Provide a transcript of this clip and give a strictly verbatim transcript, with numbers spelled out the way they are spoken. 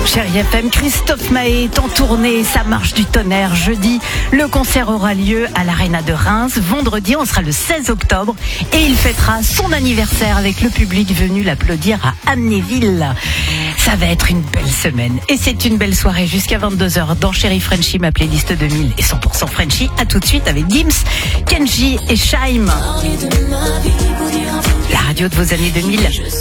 Chérie F M, Christophe Maé est en tournée, ça marche du tonnerre. Jeudi, le concert aura lieu à l'Arena de Reims. Vendredi, on sera le seize octobre et il fêtera son anniversaire avec le public venu l'applaudir à Amnéville. Ça va être une belle semaine et c'est une belle soirée jusqu'à vingt-deux heures dans Chérie Frenchy, ma playlist deux mille et cent pour cent Frenchy. À tout de suite avec Gims, Kenji et Shaim. La radio de vos années deux mille.